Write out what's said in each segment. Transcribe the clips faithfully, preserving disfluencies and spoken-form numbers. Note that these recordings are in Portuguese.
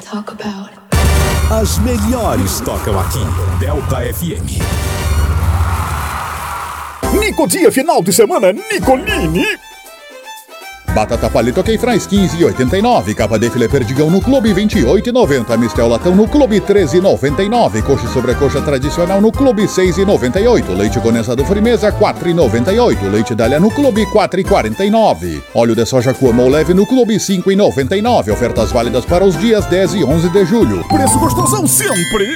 talk about. As melhores tocam aqui. Delta F M. Nico Dia, final de semana, Nicolini. Batata palito Queifrães quinze e oitenta e nove, capa de filé perdigão no Clube vinte e oito e noventa, mistel latão no Clube treze e noventa e nove, coxa sobre coxa tradicional no Clube seis e noventa e oito, leite condensado Frimeza quatro e noventa e oito, leite Dália no Clube quatro e quarenta e nove, óleo de soja Cuomo leve no Clube cinco e noventa e nove, ofertas válidas para os dias dez e onze de julho. Preço gostosão sempre.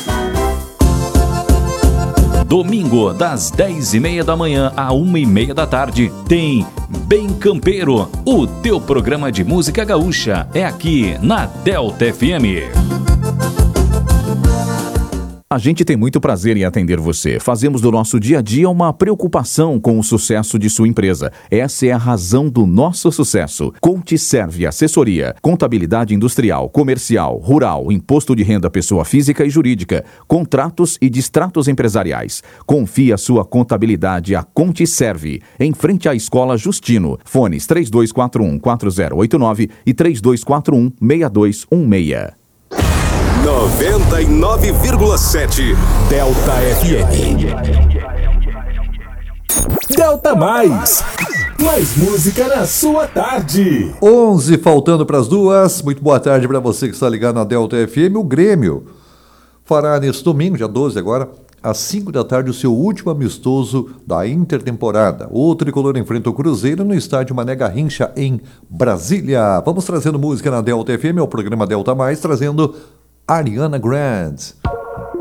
Domingo, das dez e meia da manhã à uma e meia da tarde, tem Bem Campeiro, o teu programa de música gaúcha. É aqui na Delta F M. A gente tem muito prazer em atender você. Fazemos do nosso dia a dia uma preocupação com o sucesso de sua empresa. Essa é a razão do nosso sucesso. ContiServe Assessoria, contabilidade industrial, comercial, rural, imposto de renda pessoa física e jurídica, contratos e distratos empresariais. Confie a sua contabilidade a ContiServe, em frente à Escola Justino. Fones três dois quatro um, quatro zero oito nove e três dois quatro um, seis dois um seis. noventa e nove vírgula sete Delta F M. Delta Mais. Mais música na sua tarde. onze faltando para as duas. Muito boa tarde para você que está ligado na Delta F M. O Grêmio fará neste domingo, dia doze agora, às cinco da tarde, o seu último amistoso da intertemporada. O tricolor enfrenta o Cruzeiro no estádio Mané Garrincha, em Brasília. Vamos trazendo música na Delta F M, é o programa Delta Mais, trazendo Ariana Grande.